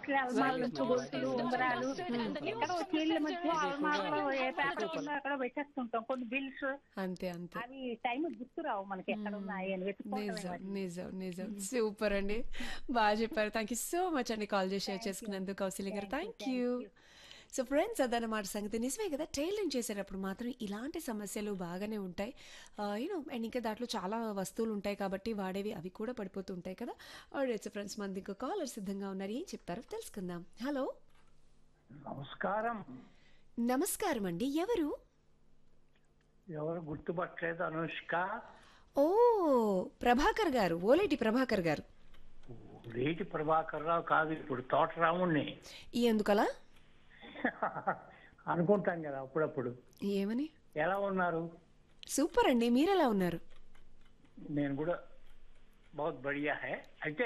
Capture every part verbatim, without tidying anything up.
అసలు అలమాల నుంచి గొలుసులు ఉంగరాలు ఎక్కడో చీళ్ళ మధ్య అలమారలో ఏ పేపర్ ఉందో అక్కడ పెట్టేస్తుంటాం కొన్ని బిల్స్. అంతే అంతే. అవి టైం గుర్తురావు మనకి ఎక్కడ ఉన్నాయి అని నిజం నిజం నిజం సూపర్ అండి, బాగా చెప్పారు. థ్యాంక్ యూ సో మచ్ అండి కాల్ చేసి షేర్ చేసుకున్నందుకు కౌశల్య గారు. Thank you. సో ఫ్రెండ్స్, అదనమాట సంగతి. నిజమే కదా, టైలరింగ్ చేసేటప్పుడు మాత్రం ఇలాంటి సమస్యలు బాగానే ఉంటాయి. యూనో అండ్ ఇంకా దాంట్లో చాలా వస్తువులు ఉంటాయి కాబట్టి వాడేవి అవి కూడా పడిపోతూ ఉంటాయి కదా. ఆల్రైట్ ఫ్రెండ్స్, మనది ఇంకో కాలర్ సిద్ధంగా ఉన్నారు, ఏం చెప్తారో తెలుసుకుందాం. హలో, నమస్కారం. నమస్కారం అండి, ఎవరు? ఎవరు గుర్తుపట్టలేదు. అనుష్క. ఓ, ప్రభాకర్ గారు, ఓలేటి ప్రభాకర్ గారు. రేటి ప్రభాకర్ రావు కాదు, ఇప్పుడు తోటరాముణ్ణి. ఎందుకలా అనుకుంటాం కదా అప్పుడప్పుడు. ఏమని? ఎలా ఉన్నారు? సూపర్ అండి, మీరెలా ఉన్నారు? నేను కూడా బహుత్ బడియా హై. అయితే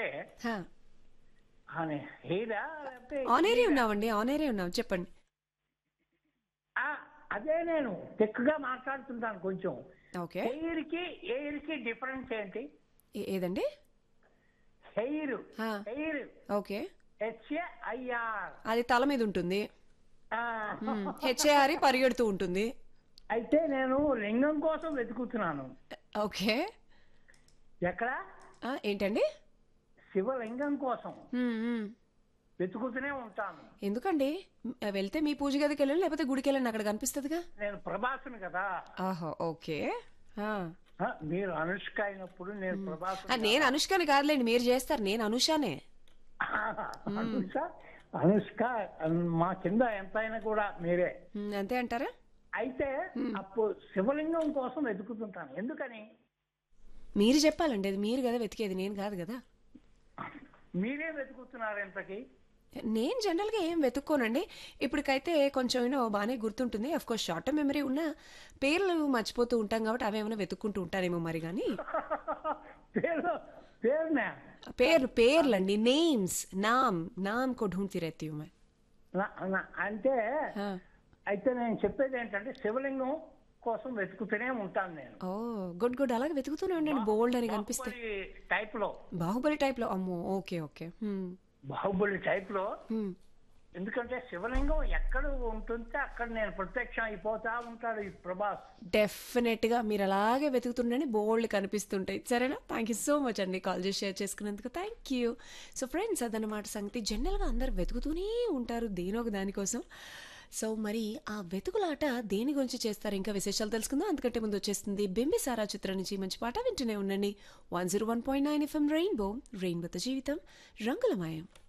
హెయిరా ఆనేరే ఉన్నామండి, ఆనేరే ఉన్నాం, చెప్పండి. అదే నేను తెక్కుగా మాట్లాడుతుంటాను కొంచెం. ఓకే. హెయిర్ కి ఎయిర్ కి డిఫరెన్స్ ఏంటి? ఏదండి? Hair hair okay. హెచ్ఏఐఆర్ అది తల మీద ఉంటుంది, హెచ్ఏఆర్ పరిగెడుతూ ఉంటుంది. అయితే నేను లింగం కోసం వెతుకుతున్నాను. ఓకే. ఎక్కడ? ఏంటండి? శివలింగం కోసం వెతుకుతూనే ఉంటాను. ఎందుకండి? వెళ్తే మీ పూజ గదికి వెళ్ళండి, లేకపోతే గుడికి వెళ్ళండి, అక్కడ కనిపిస్తుందిగా. నేను ప్రభాసుని కదా. ఆహో, ఓకే. మీరు అనుష్క అయినప్పుడు నేను ప్రభాస్. నేను అనుష్కని కాదులేండి, మీరు చేస్తారు, నేను అనుషానే. అనుష అనుష్క మా కింద ఎంత అయినా కూడా మీరే. అంతే అంటారా? అయితే అప్పుడు శివలింగం కోసం వెతుకుతుంటాను. ఎందుకని? మీరు చెప్పాలండి, అది మీరు కదా వెతికేది, నేను కాదు కదా. మీరే వెతుకుతున్నారు ఎంతకి? నేను జనరల్ గా ఏం వెతుక్కోనండి. ఇప్పటికైతే కొంచెం యూనో బాగానే గుర్తుంటుంది. Of course short term memory ఉన్న పేర్లు మర్చిపోతూ ఉంటాం కాబట్టి అవేమైనా వెతుక్కుంటూ ఉంటారేమో మరి. కానీ పేర్లు పేర్లండి, నేమ్స్, నామ్ నామ్ కో ఢూంढती रहती हूं मैं. అంటే అయితే నేను చెప్పేది ఏంటంటే శివలింగం కోసం వెతుకుతూనే ఉంటాను నేను. ఓ గుడ్ గుడ్, అలాగే వెతుకుతూనే ఉండండి, బోల్డ్ అని కనిపిస్తే. టైప్ లో, బాహుబలి టైప్ లో. అమ్మో, ఓకే ఓకే. బాహుబలి టైప్ లో. ఎందుకంటే శివలింగం ఎక్కడ ఉంటుంటే అక్కడ నేను ప్రత్యక్షం అయిపోతా ఉంటాడు ఈ ప్రభాస్. డెఫినెట్ గా మీరు అలాగే వెతుకుతుండని బోల్డ్ కనిపిస్తుంటాయి. సరేనా? థ్యాంక్ యూ సో మచ్ అండి కాల్ చేసి షేర్ చేసుకున్నందుకు. Thank you. సో ఫ్రెండ్స్, అదనమాట సంగతి. జనరల్ గా అందరు వెతుకుతూనే ఉంటారు దేని ఒక దానికోసం. సో మరి ఆ వెతుకులాట దేని గురించి చేస్తారు, ఇంకా విశేషాలు తెలుసుకుందాం. అందుకంటే ముందు వచ్చేస్తుంది బింబిసారా చిత్రం నుంచి మంచి పాట వింటూనే ఉండండి. One zero one point nine FM rainbow, రెయిన్బోతో జీవితం రంగులమయం.